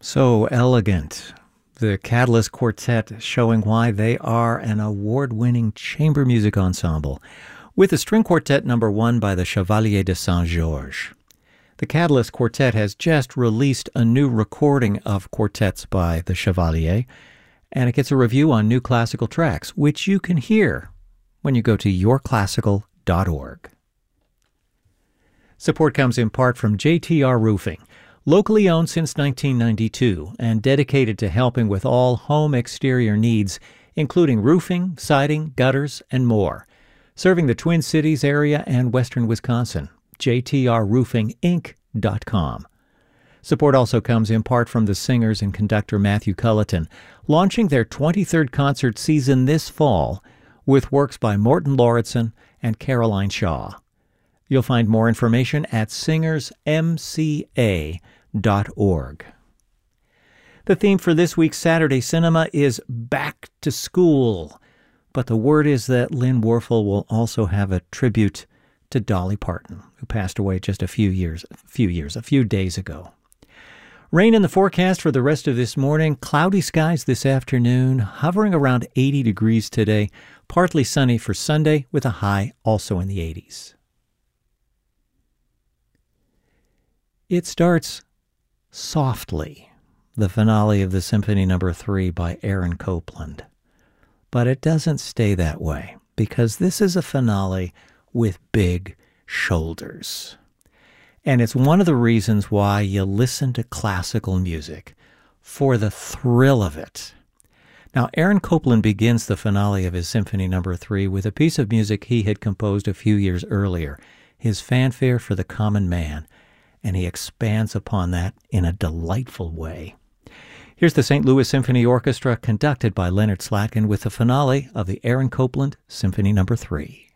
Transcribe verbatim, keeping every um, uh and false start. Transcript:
So elegant. The Catalyst Quartet showing why they are an award-winning chamber music ensemble with a string quartet number one by the Chevalier de Saint-Georges. The Catalyst Quartet has just released a new recording of quartets by the Chevalier, and it gets a review on New Classical Tracks, which you can hear when you go to your classical dot org. Support comes in part from J T R Roofing, locally owned since nineteen ninety-two and dedicated to helping with all home exterior needs, including roofing, siding, gutters, and more. Serving the Twin Cities area and western Wisconsin. J T R roofing inc dot com. Support also comes in part from the singers and conductor Matthew Culleton, launching their twenty-third concert season this fall with works by Morton Lauritsen and Caroline Shaw. You'll find more information at singers m c a dot org. The theme for this week's Saturday Cinema is Back to School, but the word is that Lynn Warfel will also have a tribute to Dolly Parton, who passed away just a few years, a few years, a few days ago. Rain in the forecast for the rest of this morning, cloudy skies this afternoon, hovering around eighty degrees today, partly sunny for Sunday with a high also in the eighties. It starts softly, the finale of the Symphony Number three by Aaron Copland. But it doesn't stay that way, because this is a finale with big shoulders. And it's one of the reasons why you listen to classical music, for the thrill of it. Now, Aaron Copland begins the finale of his Symphony Number three with a piece of music he had composed a few years earlier, his Fanfare for the Common Man, and he expands upon that in a delightful way. Here's the Saint Louis Symphony Orchestra conducted by Leonard Slatkin with the finale of the Aaron Copland Symphony Number three.